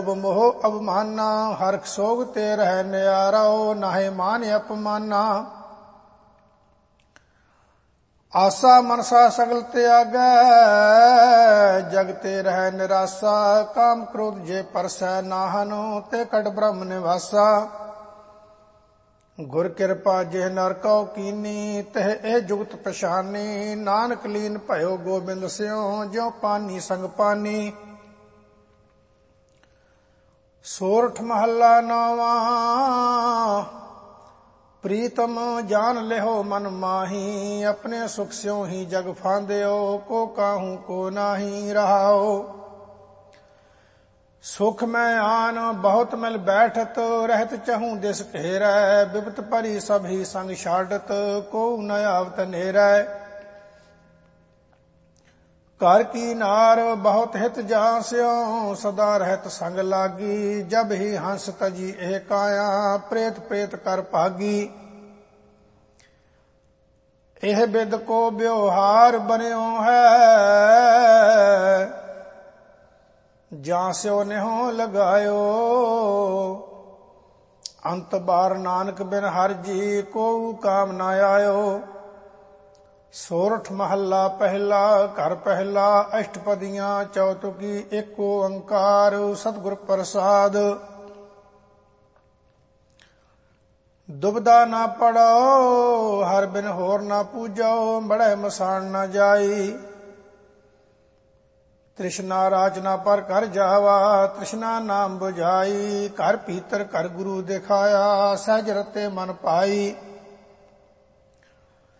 मोह अवमाना, हरख सोग ते रह न्यारो, नाहे मान अपमाना। आसा मनसा सगल त्यागै, जगते रह निरासा। काम क्रोध जे परसै नाहनो, ते कट ब्रह्म निवासा। गुर कृपा जेह नर कौ कीनी, तह ए जुगत पछानी। नानक लीन भयो गोबिंद स्यों, ज्यों पानी संग पानी। सोरठ महला नौवा, प्रीतम जान लेहो मन माही। अपने सुख स्यों ही जग फांदयो, को काहू को नाही रहाओ। सुख में आन बहुत मिल बैठत, रहत चहूँ दिस घेरै। बिपत परी सभी संग छाडत, को न आवत नेरै। घर की नार बहुत हित जास्यों, सदा रहत संग लागी। जब ही हंस तजी एह काया, प्रेत प्रेत कर भागी। एह बिद को व्यवहार बन्यो है, जास्यो नेहो लगायो। अंत बार नानक बिन हर जी, को काम न आयो। सोरठ महला पहला, घर पहला। अष्टपदियां चौतुकी, एको ओंकार। सतगुर प्रसाद। दुबदा ना पड़ो, हर बिन होर ना पूजो। बड़े मसान न जाई, तृष्णा राजना पर कर जावा। तृष्णा नाम बुझाई, घर भीतर कर गुरु दिखाया। सहज रते मन पाई।